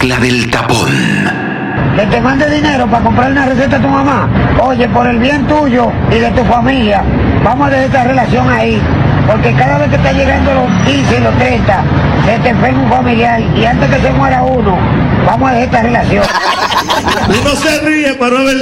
mezcla del tapón. Que te mande dinero para comprar una receta a tu mamá. Oye, por el bien tuyo y de tu familia, vamos a dejar esta relación ahí. Porque cada vez que está llegando los 15 y los 30, se te enferma un familiar y antes que se muera uno, vamos a dejar esta relación. Uno se ríe para no ver